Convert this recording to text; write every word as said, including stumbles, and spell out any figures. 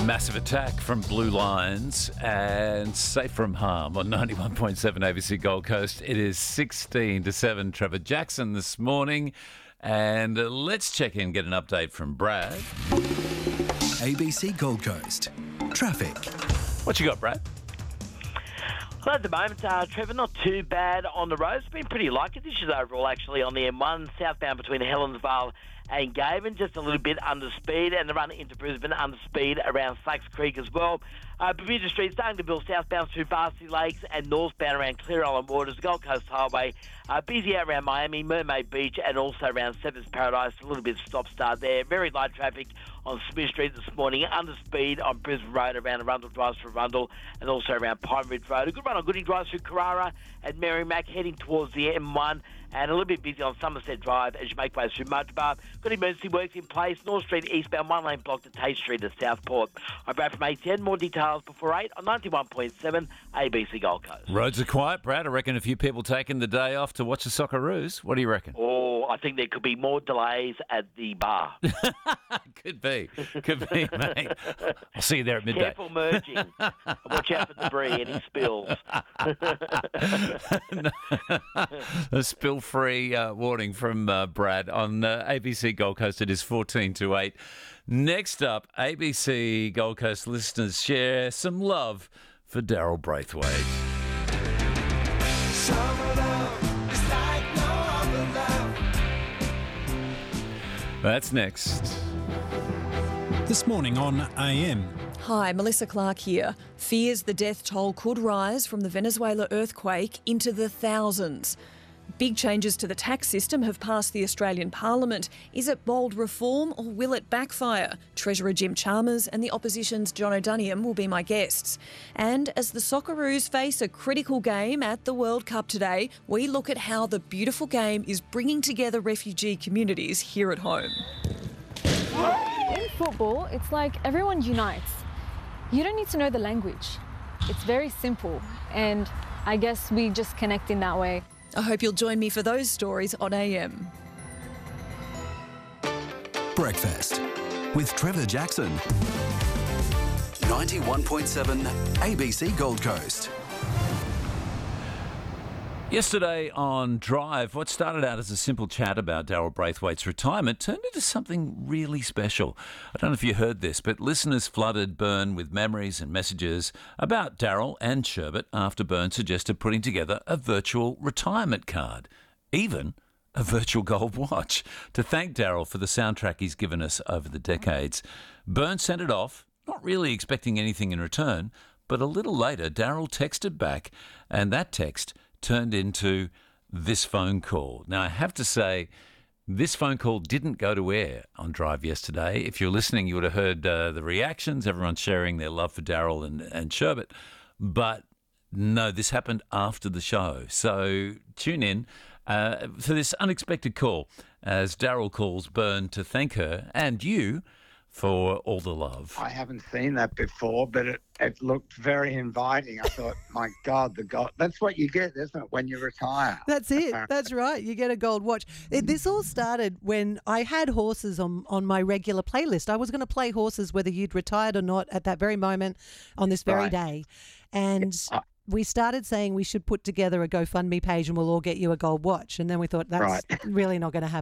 Massive Attack from Blue Lions and Safe from Harm on ninety-one point seven A B C Gold Coast. It is sixteen to seven. Trevor Jackson this morning. And uh, let's check in, get an update from Brad. A B C Gold Coast. Traffic. What you got, Brad? Well, at the moment, uh, Trevor, not too bad on the road. It's been pretty light conditions overall, actually, on the M one, southbound between Helensvale and Gavin, just a little bit under speed, and the run into Brisbane under speed around Slacks Creek as well. Uh, Bermuda Street starting to build southbound through Varsity Lakes and northbound around Clear Island Waters, Gold Coast Highway, uh, busy out around Miami, Mermaid Beach, and also around Seventh Paradise. A little bit of stop-start there. Very light traffic on Smith Street this morning, under speed on Brisbane Road around Arundel Drive through Arundel, and also around Pine Ridge Road. A good run on Gooding Drive through Carrara and Merrimack, heading towards the M one, and a little bit busy on Somerset Drive as you make way through Mudbar. Got emergency works in place. North Street eastbound, one lane blocked at Tate Street at Southport. I'm Brad from A T N. More details before eight on ninety-one point seven A B C Gold Coast. Roads are quiet, Brad. I reckon a few people taking the day off to watch the Socceroos. What do you reckon? Oh, I think there could be more delays at the bar. Could be. Could be, mate. I'll see you there at midday. Careful merging. Watch out for debris, any spills. A spill-free uh, warning from uh, Brad on uh, A B C Gold Coast. It is fourteen to eight. Next up, A B C Gold Coast listeners share some love for Daryl Braithwaite. That's next. This morning on A M. Hi, Melissa Clark here. Fears the death toll could rise from the Venezuela earthquake into the thousands. Big changes to the tax system have passed the Australian Parliament. Is it bold reform or will it backfire? Treasurer Jim Chalmers and the opposition's John O'Doniam will be my guests. And as the Socceroos face a critical game at the World Cup today, we look at how the beautiful game is bringing together refugee communities here at home. In football, it's like everyone unites. You don't need to know the language. It's very simple, and I guess we just connect in that way. I hope you'll join me for those stories on A M. Breakfast with Trevor Jackson. ninety-one point seven A B C Gold Coast. Yesterday on Drive, what started out as a simple chat about Daryl Braithwaite's retirement turned into something really special. I don't know if you heard this, but listeners flooded Byrne with memories and messages about Daryl and Sherbet after Byrne suggested putting together a virtual retirement card, even a virtual gold watch, to thank Daryl for the soundtrack he's given us over the decades. Byrne sent it off, not really expecting anything in return, but a little later, Daryl texted back, and that text turned into this phone call. Now, I have to say, this phone call didn't go to air on Drive yesterday. If you're listening, you would have heard uh, the reactions, everyone sharing their love for Daryl and, and Sherbet. But no, this happened after the show. So tune in uh, for this unexpected call as Daryl calls Byrne to thank her and you for all the love. I haven't seen that before, but it, it looked very inviting. I thought, my God, the God, that's what you get, isn't it, when you retire? That's it. That's right. You get a gold watch. It, this all started when I had horses on, on my regular playlist. I was going to play horses whether you'd retired or not at that very moment on this very Right. day. And we started saying we should put together a GoFundMe page and we'll all get you a gold watch. And then we thought that's Right. really not going to happen.